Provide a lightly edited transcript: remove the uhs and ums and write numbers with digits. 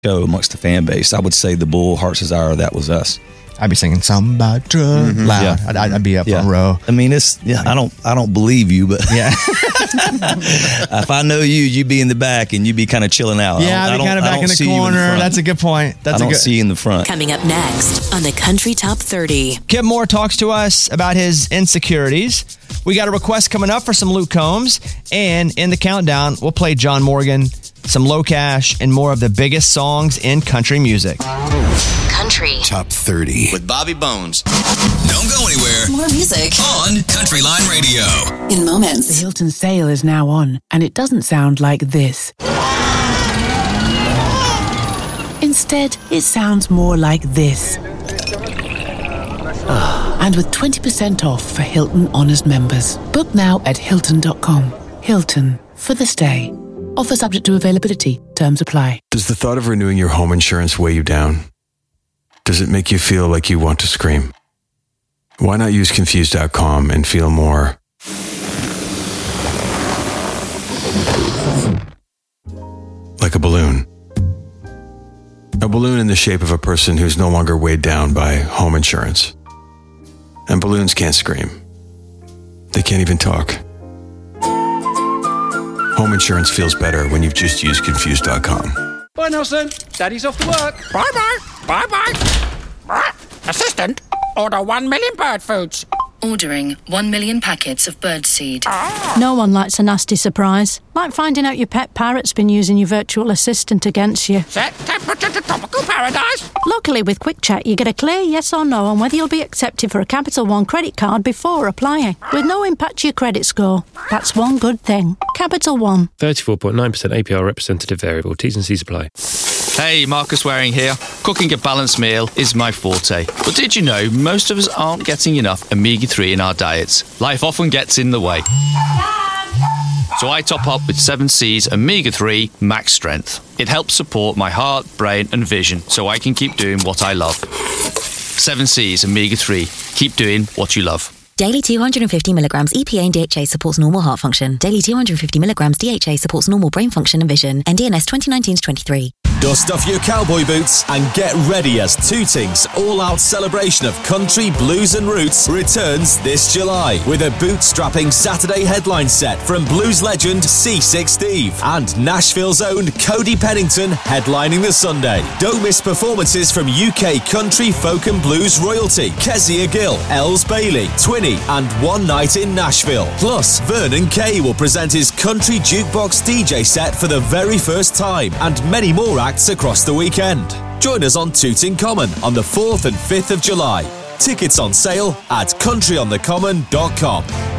show amongst the fan base. I would say the Bull Heart's Desire, that was us. I'd be singing somebody loud. Yeah. I'd be up on row. I mean, I don't believe you, but Yeah. if I know you, you'd be in the back and you'd be kind of chilling out. Yeah, I'd be kind of back in the corner. That's a good point. I don't see you in the front. Coming up next on the Country Top 30. Kip Moore talks to us about his insecurities. We got a request coming up for some Luke Combs. And in the countdown, we'll play John Morgan, some Low Cash, and more of the biggest songs in country music. Country Top 30 with Bobby Bones. Don't go anywhere. More music On Country Line Radio. in moments. The Hilton sale is now on, and it doesn't sound like this. Instead, it sounds more like this. And with 20% off for Hilton Honors members. Book now at Hilton.com. Hilton, for the stay. Offer subject to availability. Terms apply. Does the thought of renewing your home insurance weigh you down? Does it make you feel like you want to scream? Why not use Confused.com and feel more like a balloon? A balloon in the shape of a person who's no longer weighed down by home insurance. And balloons can't scream. They can't even talk. Home insurance feels better when you've just used Confused.com. Bye, Nelson. Daddy's off to work. Bye-bye. Bye-bye. Assistant, order 1 million bird foods. Ordering 1 million packets of birdseed. No one likes a nasty surprise. Like finding out your pet parrot's been using your virtual assistant against you. Set temperature to tropical paradise. Luckily, with Quick Check, you get a clear yes or no on whether you'll be accepted for a Capital One credit card before applying, with no impact to your credit score. That's one good thing. Capital One. 34.9% APR representative variable. T's and C's apply. Hey, Marcus Waring here. Cooking a balanced meal is my forte. But did you know most of us aren't getting enough omega-3 in our diets? Life often gets in the way. So I top up with 7C's Omega-3 Max Strength. It helps support my heart, brain and vision so I can keep doing what I love. 7C's Omega-3. Keep doing what you love. Daily 250 milligrams EPA and DHA supports normal heart function. Daily 250 milligrams DHA supports normal brain function and vision. NDNS 2019-23. Dust off your cowboy boots and get ready as Tooting's all-out celebration of country, blues and roots returns this July with a bootstrapping Saturday headline set from blues legend C6 Steve and Nashville's own Cody Pennington headlining the Sunday. Don't miss performances from UK country, folk and blues royalty Kezia Gill, Els Bailey, Twinny and One Night in Nashville. Plus, Vernon Kay will present his country jukebox DJ set for the very first time and many more acts across the weekend. Join us on Tooting Common on the 4th and 5th of July. Tickets on sale at countryonthecommon.com.